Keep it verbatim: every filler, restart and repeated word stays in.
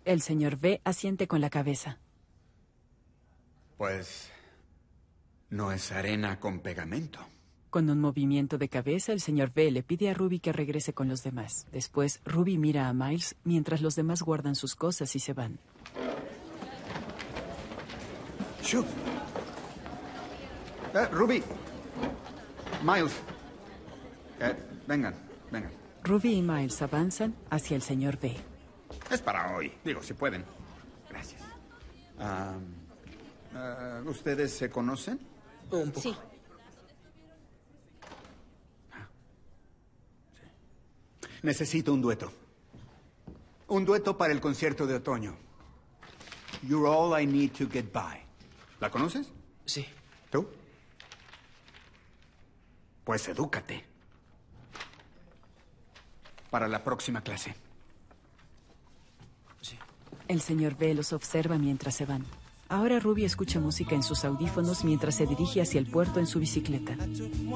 El señor B asiente con la cabeza. Pues no es arena con pegamento. Con un movimiento de cabeza, el señor B le pide a Ruby que regrese con los demás. Después, Ruby mira a Miles mientras los demás guardan sus cosas y se van. ¡Shoo! Eh, Ruby. Miles. Eh, vengan, vengan. Ruby y Miles avanzan hacia el señor B. Es para hoy. Digo, si pueden. Gracias. Ah, ah, ¿Ustedes se conocen? Un poco. Sí. Necesito un dueto. Un dueto para el concierto de otoño. You're all I need to get by. ¿La conoces? Sí. ¿Tú? Pues edúcate. Para la próxima clase. Sí. El señor B los observa mientras se van. Ahora Ruby escucha música en sus audífonos mientras se dirige hacia el puerto en su bicicleta.